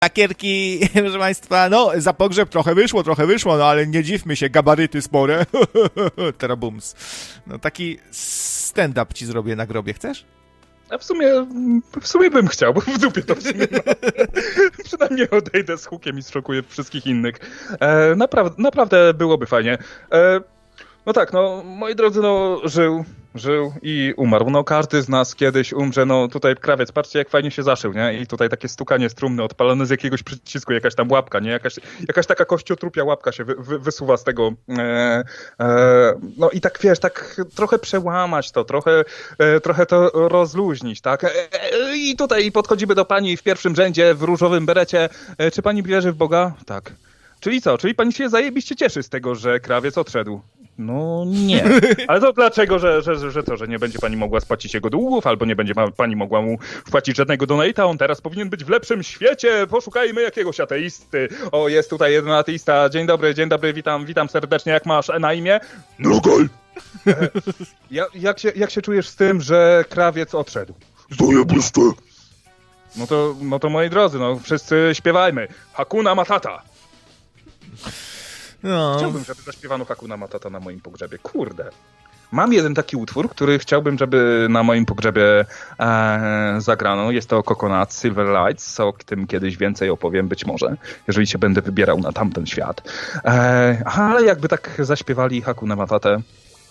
lakierki, proszę państwa, no za pogrzeb trochę wyszło, no ale nie dziwmy się, gabaryty spore. Terabums. No taki stand-up ci zrobię na grobie, chcesz? A w sumie bym chciał, bo w dupie to w sumie ma. Przynajmniej odejdę z hukiem i zszokuję wszystkich innych. Naprawdę byłoby fajnie. No tak, no moi drodzy, no żył i umarł. No każdy z nas kiedyś umrze, no tutaj krawiec, patrzcie jak fajnie się zaszył, nie? I tutaj takie stukanie z trumny odpalone z jakiegoś przycisku, jakaś tam łapka, nie? Jakaś taka kościotrupia łapka się wysuwa z tego. No i tak wiesz, tak trochę przełamać to, trochę to rozluźnić, tak? I tutaj podchodzimy do pani w pierwszym rzędzie w różowym berecie. Czy pani wierzy w Boga? Tak. Czyli co? Czyli pani się zajebiście cieszy z tego, że krawiec odszedł? No nie. Ale to dlaczego, że nie będzie pani mogła spłacić jego długów, albo nie będzie pani mogła mu wpłacić żadnego donate'a? On teraz powinien być w lepszym świecie. Poszukajmy jakiegoś ateisty. O, jest tutaj jeden ateista. Dzień dobry, witam serdecznie. Jak masz na imię? Nogol. Jak się czujesz z tym, że krawiec odszedł? Zajebiste. No to moi drodzy, no wszyscy śpiewajmy. Hakuna Matata. No. Chciałbym, żeby zaśpiewano Hakuna Matata na moim pogrzebie. Kurde. Mam jeden taki utwór, który chciałbym, żeby na moim pogrzebie zagrano. Jest to Coconut Silver Lights. O tym kiedyś więcej opowiem, być może, jeżeli się będę wybierał na tamten świat. Ale jakby tak zaśpiewali Hakuna Matatę.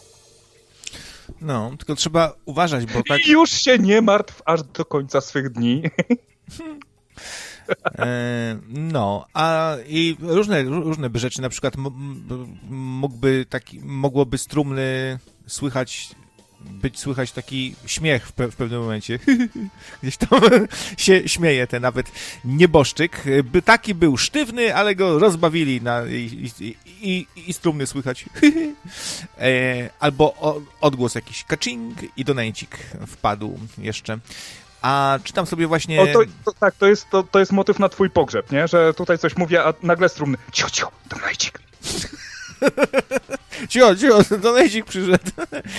No, tylko trzeba uważać, bo tak... I już się nie martw aż do końca swych dni. No, a i różne by rzeczy, na przykład mogłoby z trumny słychać taki śmiech w pewnym momencie. Gdzieś tam się śmieje ten nawet nieboszczyk. Taki był sztywny, ale go rozbawili i z trumny słychać. Albo odgłos jakiś kaczing i donajcik wpadł jeszcze. A czytam sobie właśnie... To jest motyw na twój pogrzeb, nie? Że tutaj coś mówię, a nagle strumny. Cicho, donajcik. Cicho, donajcik przyszedł.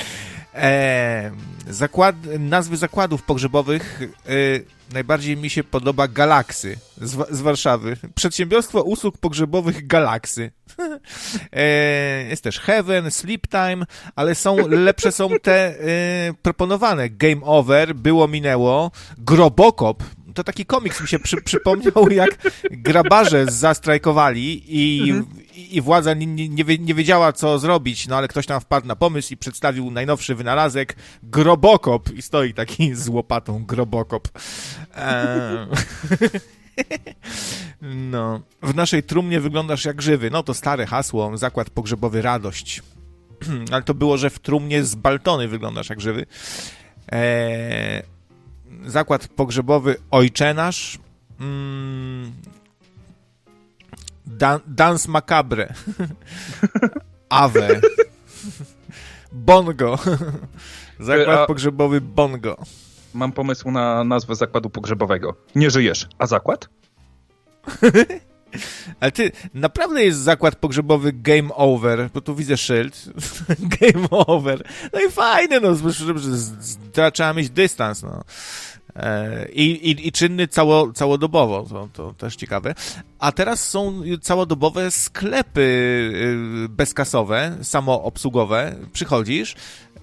Nazwy zakładów pogrzebowych najbardziej mi się podoba Galaksy z Warszawy. Przedsiębiorstwo usług pogrzebowych Galaksy. Jest też Heaven, Sleep Time, ale lepsze są te proponowane. Game Over, Było minęło, Grobokop. To taki komiks mi się przypomniał, jak grabarze zastrajkowali i władza nie wiedziała, co zrobić, no ale ktoś tam wpadł na pomysł i przedstawił najnowszy wynalazek Grobokop i stoi taki z łopatą Grobokop. No, w naszej trumnie wyglądasz jak żywy. No to stare hasło, zakład pogrzebowy Radość. Ale to było, że w trumnie z Baltony wyglądasz jak żywy. Zakład pogrzebowy Ojcze Nasz. Dance Macabre. Awe. Bongo. Zakład pogrzebowy Bongo. Mam pomysł na nazwę zakładu pogrzebowego. Nie żyjesz, a zakład? Ale ty, naprawdę jest zakład pogrzebowy Game Over, bo tu widzę szyld. Game Over. No i fajne, no, trzeba mieć dystans, no. I czynny całodobowo, to też ciekawe. A teraz są całodobowe sklepy bezkasowe, samoobsługowe. Przychodzisz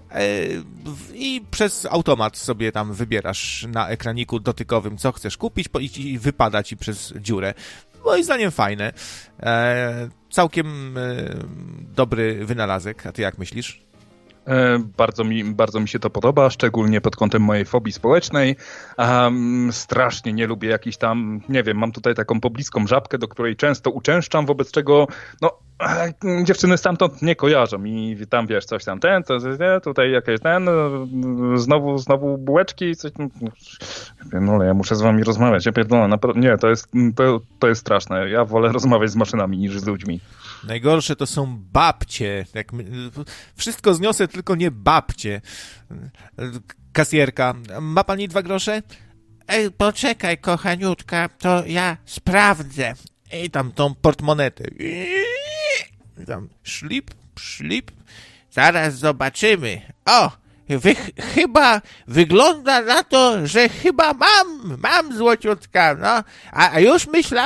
i przez automat sobie tam wybierasz na ekraniku dotykowym, co chcesz kupić i wypada ci przez dziurę. Moim zdaniem fajne. Całkiem dobry wynalazek. A ty jak myślisz? Bardzo mi się to podoba, szczególnie pod kątem mojej fobii społecznej. Strasznie nie lubię jakiś tam, nie wiem, mam tutaj taką pobliską żabkę, do której często uczęszczam, wobec czego dziewczyny stamtąd nie kojarzą i tam wiesz, coś tam tutaj jakieś znowu bułeczki, coś, no ale ja muszę z wami rozmawiać, ja pierdolę, nie, to jest straszne, ja wolę rozmawiać z maszynami niż z ludźmi. Najgorsze to są babcie. Wszystko zniosę, tylko nie babcie. Kasjerka. Ma pani 2 grosze? Ej, poczekaj, kochaniutka, to ja sprawdzę. I tam tą portmonetę. I tam szlip. Zaraz zobaczymy. O, chyba wygląda na to, że chyba mam złociutka, no. A już myślałem,